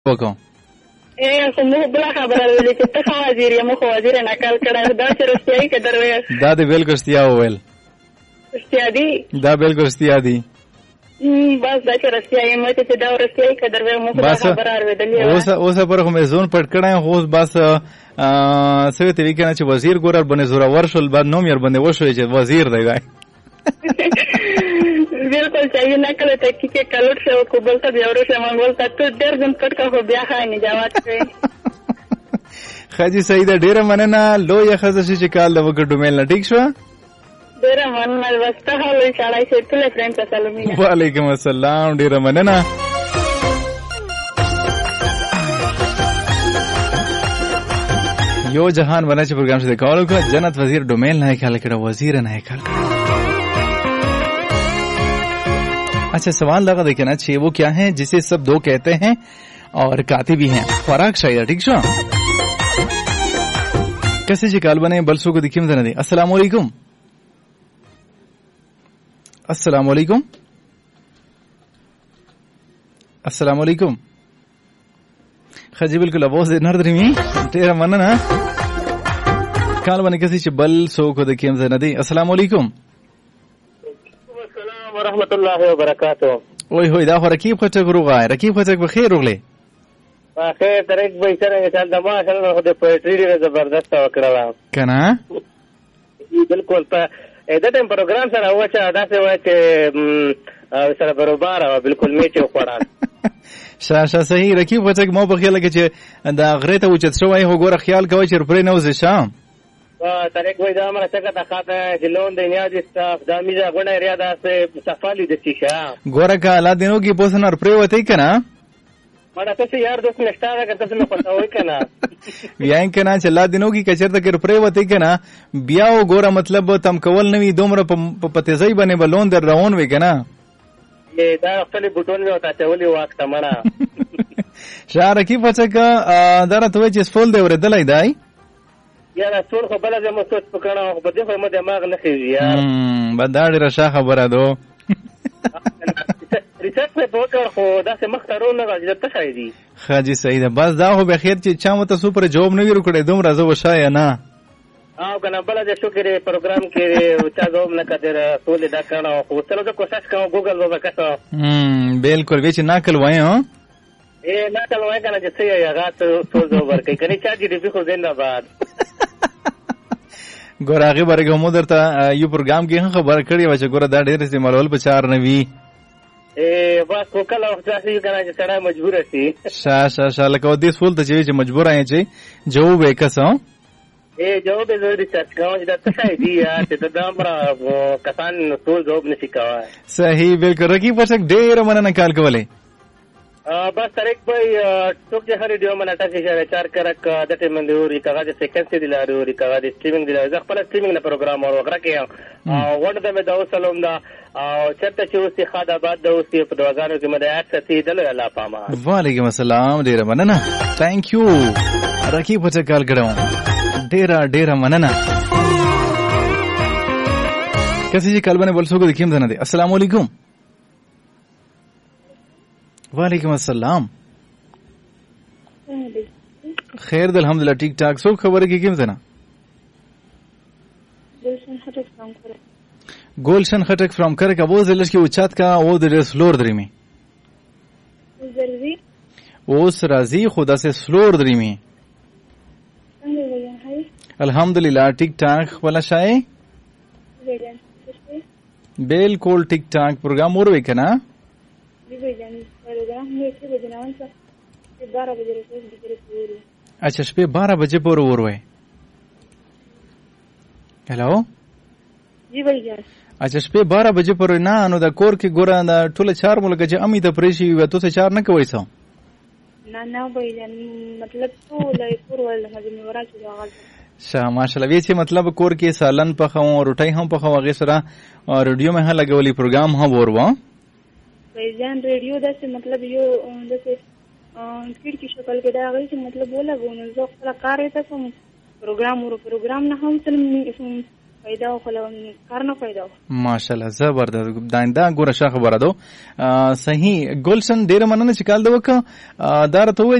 وکم خو موږ بله خبره ویلې چې ته ښه وزیر یې، موږ خو وزیر نقل کړی دا چې رښتیایي که درویش دا دې بالکل رښتیا وویل. رښتیا دي دا بالکل رښتیا دي. بس دا چې رښتیایي مې چې دا رښتیایي که درویش موږ دا خبره اورېدلې وه. اوسه پر خو مې زون پټ کړی خو اوس بس څه ورته وایي که نه چې وزیر ګوره ورباندې زورور شول، بعد نوم یې ورباندې وشوی چې وزیر دی دی. بالکل صحیح نه کله تحقیق یې کلوټ شو کو بل ته بیا ورشه منګول ته ته ډېر ځم پټ کا خو بیا خاینې جواب کوي. خاجي سعیده ډېره مننه، لویه ښځه شي چې کال د وکړ ډومیل نه ټیک شوه. ډېره مننه وسته هلوی سړی چې ټولې فرینډ ته سلامونه. وعلیکم السلام، ډېره مننه. یو جهان بنا چې پروګرام سے کال وکړه جنت وزیر ډومیل نه کال کړه، وزیر نه کال کړه. अच्छा सवाल लगा देखे ना छे वो क्या है जिसे सब दो कहते हैं और कहते भी हैं, फराक शायद ठीक शो कैसे शिकाल बने बलसो को दिखिए मत दे. अस्सलाम वालेकुम, अस्सलाम वालेकुम, अस्सलाम वालेकुम. खजी बिल्कुल आवाज नर दरमी तेरा मन ना काल बने कैसे बलसो को दिखिए मत दे. अस्सलाम वालेकुम ورحمت الله وبرکاتہ. وای هوی دا خو رکیب خټک روغای رکیب خټک په خیر روغله خیر ترک به سره مثال د ما سره خو د پویټری ډیره زبردست وکړه کنه. بالکل په دا ټیم پروګرام سره وچا داسې وای چې سره برابر او بالکل میچ وخوړل. شاشه صحیح رکیب خټک مو په خیال کې چې دا غره ته وچت شوی هو ګوره خیال کوي چې پرې نه وځي شام ترک وای دا مره څنګه تا خاطه جلون د نیاز استاف دا میزه غونه ریاضه سه صفالی د شیشه ګوره کا الله دینو کې پوسنر پرې وته کنه مړه ته یار دوست نشته راګه ته نو پتا وای کنه بیاین کنه چې الله دینو کې کچرته کې پرې وته کنه بیا وګوره مطلب تم کول نوی دومره په پتهځي باندې بلون در روان وې کنه دا خپل بوټون مې وتا ته ولي وخت مړه شاره کې پڅکا درته وې چې سفول دی ورېدلای دی یاره ټول خو بل ځم سوچ پکړه خو بده خو مې دماغ نه خېږي یار بداړي راشا خبره دو ریسرچ په وکړ خو دا څه مختارون نه راځي ته شای دي. خاجي سعیده بس دا خو به خیر چې چا مت سوپر جواب نه ویرو کړي دوم راځو وشای نه او کنه بل د شکر پروګرام کې چا جواب نه کړي ټول دا کنه خو تل د کوشش کوم ګوګل وبا کسو بالکل وی چې ناکل وای ها نه تل وای کنه چې څه یې هغه ټول جواب ورکړي کني چا دې به خو زنده باد ګور هغه برګه مو درته یو پروګرام کې خبر کړی و چې ګور دا ډېر استعمالول په چار نه وی بس کو کله وخت راځي کنه چې سړی مجبور شي شا لکه دې سول ته چې مجبور آی چې جواب وکاسو جواب یې ضروري چې څنګه دا څه دی یار چې دا امر کسان ټول جواب نشي کوي. صحیح بالکل رکی پښک ډېر مننه کال کوله بس طریق بھائی ټوک چې هر ویډیو منه تاسو چې چار کرک دته مندوري کاغذ سیکنډ دي لاروري کاغذ سټریمینګ دي ځکه خپل سټریمینګ نه پروګرام اور وکړه کې وړ د مې دا وسلم دا او چرته چې اوسې خاطر بعد د اوسې په دواګانو کې مده اکسسي دل الله پاما. وعلیکم السلام ډیر مننه ثانک یو رکی په کال کړو ډیر مننه کسي چې کلبنه بل څوک دکیم نه دي. السلام علیکم. وعلیکم السلام. خیر د الحمدلله ټیک ټاک. سو خبره کې کوم ځنه گلشن خټک فرام کرک ابو زلش کې اوچات کا او د سلور درېمي اوس راځي خدا سے سلور درېمي الحمدلله ټیک ټاک ولا شای بالکل ټیک ټاک پروګرام اور وکنا अच्छा शपे 12 बजे पर और हुए. हेलो जी भैया. अच्छा शपे 12 बजे पर ना नो दा कोर के गोरा दा ठुले चार मुलक जे अमी द प्रेशी व तो से चार न कोई सो ना भैया मतलब तो लय पुर ول मजमे ورا چې واغل شاه ماشاءالله وی چې مطلب کور کې سالن په خو روټي هم په خو غي سره رادیو مه لګولي پروګرام هم وروا भैया रेडियो दसे मतलब यो दसे स्किट की शक्ल के दा गई मतलब बोला गोनो जो खला कार्य था तुम प्रोग्राम और प्रोग्राम ना हम پیدا وکړم کار نه پیدا ماشاءالله زبردست دا ګوره ښه خبره ده صحیح ګلشن ډیره مننه چې کال د وکړه دا راته